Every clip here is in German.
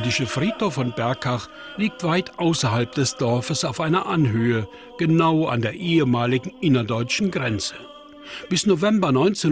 jüdische Friedhof von Berkach liegt weit außerhalb des Dorfes auf einer Anhöhe, genau an der ehemaligen innerdeutschen Grenze. Bis November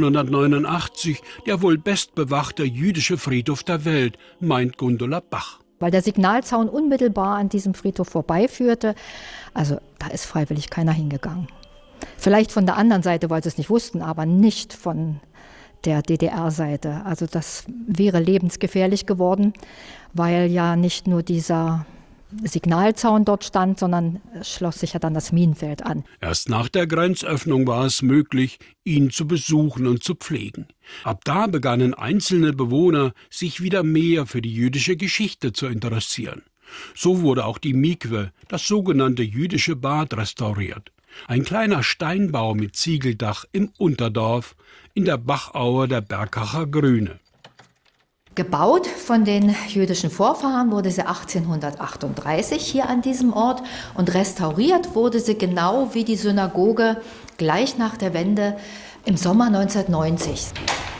1989 der wohl bestbewachte jüdische Friedhof der Welt, meint Gundula Bach. Weil der Signalzaun unmittelbar an diesem Friedhof vorbeiführte. Also da ist freiwillig keiner hingegangen. Vielleicht von der anderen Seite, weil sie es nicht wussten, aber nicht von der DDR-Seite. Also das wäre lebensgefährlich geworden, weil ja nicht nur dieser Signalzaun dort stand, sondern es schloss sich ja dann das Minenfeld an. Erst nach der Grenzöffnung war es möglich, ihn zu besuchen und zu pflegen. Ab da begannen einzelne Bewohner, sich wieder mehr für die jüdische Geschichte zu interessieren. So wurde auch die Mikwe, das sogenannte jüdische Bad, restauriert. Ein kleiner Steinbau mit Ziegeldach im Unterdorf in der Bachaue der Berkacher Grüne. Gebaut von den jüdischen Vorfahren wurde sie 1838 hier an diesem Ort und restauriert wurde sie genau wie die Synagoge gleich nach der Wende im Sommer 1990.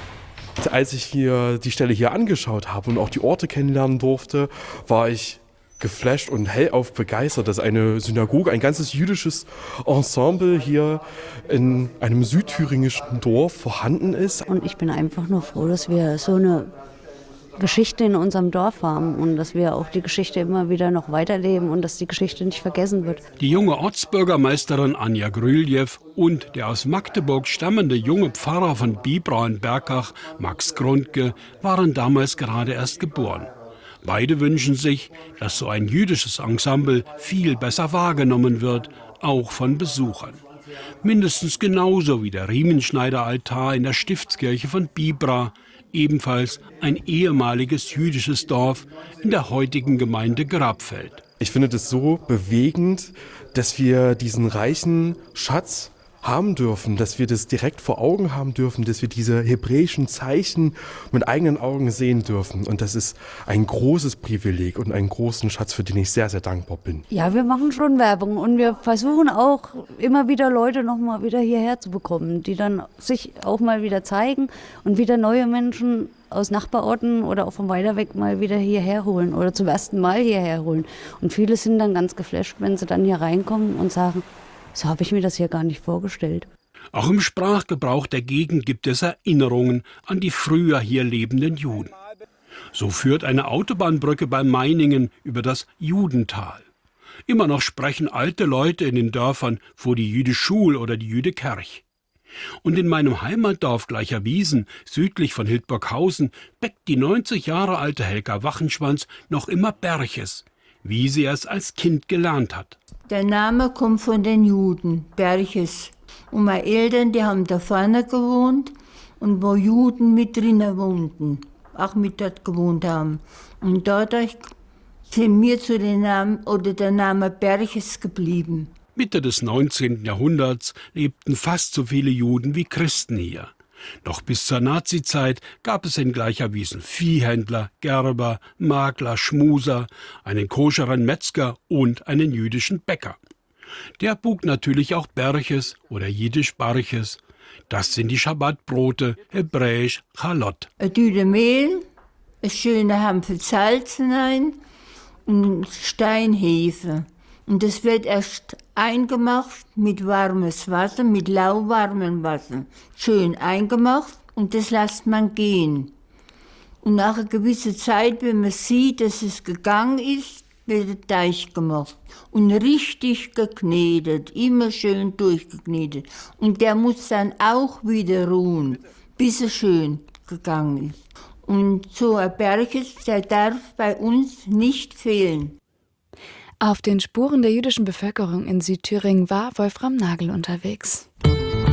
Als ich hier die Stelle hier angeschaut habe und auch die Orte kennenlernen durfte, war ich geflasht und hellauf begeistert, dass eine Synagoge, ein ganzes jüdisches Ensemble hier in einem südthüringischen Dorf vorhanden ist. Und ich bin einfach nur froh, dass wir so eine Geschichte in unserem Dorf haben und dass wir auch die Geschichte immer wieder noch weiterleben und dass die Geschichte nicht vergessen wird. Die junge Ortsbürgermeisterin Anja Grüljew und der aus Magdeburg stammende junge Pfarrer von Bibra in Berkach, Max Grundke, waren damals gerade erst geboren. Beide wünschen sich, dass so ein jüdisches Ensemble viel besser wahrgenommen wird, auch von Besuchern. Mindestens genauso wie der Riemenschneider-Altar in der Stiftskirche von Bibra, ebenfalls ein ehemaliges jüdisches Dorf in der heutigen Gemeinde Grabfeld. Ich finde das so bewegend, dass wir diesen reichen Schatz haben dürfen, dass wir das direkt vor Augen haben dürfen, dass wir diese hebräischen Zeichen mit eigenen Augen sehen dürfen. Und das ist ein großes Privileg und einen großen Schatz, für den ich sehr, sehr dankbar bin. Ja, wir machen schon Werbung und wir versuchen auch immer wieder Leute noch mal wieder hierher zu bekommen, die dann sich auch mal wieder zeigen und wieder neue Menschen aus Nachbarorten oder auch von weiter weg mal wieder hierher holen oder zum ersten Mal hierher holen. Und viele sind dann ganz geflasht, wenn sie dann hier reinkommen und sagen, so habe ich mir das hier gar nicht vorgestellt. Auch im Sprachgebrauch der Gegend gibt es Erinnerungen an die früher hier lebenden Juden. So führt eine Autobahnbrücke bei Meiningen über das Judental. Immer noch sprechen alte Leute in den Dörfern vor die Jüdischul oder die Jüdekerch. Und in meinem Heimatdorf Gleicherwiesen, südlich von Hildburghausen, bäckt die 90 Jahre alte Helga Wachenschwanz noch immer Berches, wie sie es als Kind gelernt hat. Der Name kommt von den Juden, Berches. Und meine Eltern, die haben da vorne gewohnt und wo Juden mit drinnen wohnten, auch mit dort gewohnt haben. Und dadurch sind mir zu den Namen oder der Name Berches geblieben. Mitte des 19. Jahrhunderts lebten fast so viele Juden wie Christen hier. Doch bis zur Nazizeit gab es in Gleicherwiesen Viehhändler, Gerber, Makler, Schmuser, einen koscheren Metzger und einen jüdischen Bäcker. Der bug natürlich auch Berches oder jiddisch Barches. Das sind die Schabbatbrote, hebräisch Chalot. Eine Tüte Mehl, ein schöner Hampfel Salz hinein und Steinhefe. Und das wird erst eingemacht mit warmes Wasser, mit lauwarmem Wasser. Schön eingemacht und das lässt man gehen. Und nach einer gewissen Zeit, wenn man sieht, dass es gegangen ist, wird der Teig gemacht. Und richtig geknetet, immer schön durchgeknetet. Und der muss dann auch wieder ruhen, bis er schön gegangen ist. Und so ein Berges, der darf bei uns nicht fehlen. Auf den Spuren der jüdischen Bevölkerung in Südthüringen war Wolfram Nagel unterwegs.